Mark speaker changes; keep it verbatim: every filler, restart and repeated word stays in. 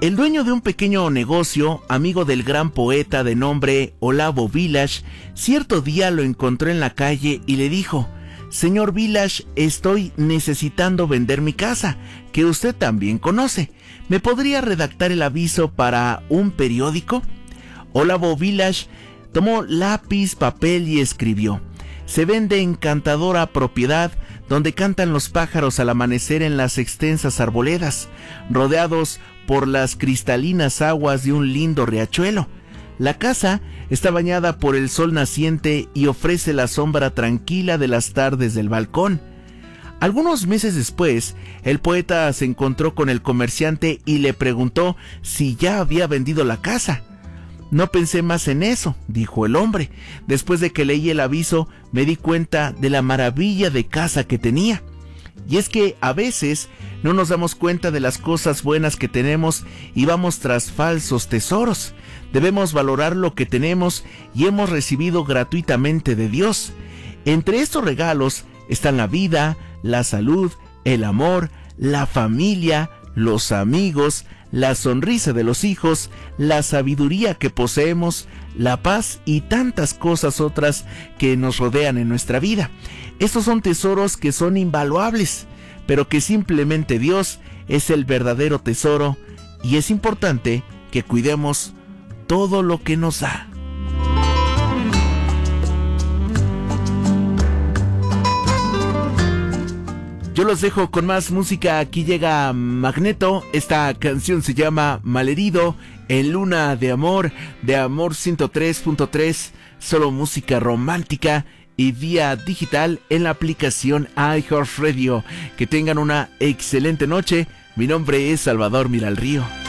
Speaker 1: El dueño de un pequeño negocio, amigo del gran poeta de nombre Olavo Village, cierto día lo encontró en la calle y le dijo: «Señor Village, estoy necesitando vender mi casa, que usted también conoce. ¿Me podría redactar el aviso para un periódico?». Olavo Village tomó lápiz, papel y escribió: «Se vende encantadora propiedad donde cantan los pájaros al amanecer en las extensas arboledas, rodeados por las cristalinas aguas de un lindo riachuelo. La casa está bañada por el sol naciente y ofrece la sombra tranquila de las tardes del balcón». Algunos meses después, el poeta se encontró con el comerciante y le preguntó si ya había vendido la casa. «No pensé más en eso», dijo el hombre. «Después de que leí el aviso, me di cuenta de la maravilla de casa que tenía». Y es que a veces no nos damos cuenta de las cosas buenas que tenemos y vamos tras falsos tesoros. Debemos valorar lo que tenemos y hemos recibido gratuitamente de Dios. Entre estos regalos están la vida, la salud, el amor, la familia, los amigos, la sonrisa de los hijos, la sabiduría que poseemos, la paz y tantas cosas otras que nos rodean en nuestra vida. Estos son tesoros que son invaluables, pero que simplemente Dios es el verdadero tesoro, y es importante que cuidemos todo lo que nos da. Yo los dejo con más música. Aquí llega Magneto. Esta canción se llama Malherido, en Luna de Amor, de Amor ciento tres punto tres, solo música romántica y vía digital en la aplicación iHeartRadio. Que tengan una excelente noche. Mi nombre es Salvador Miralrío.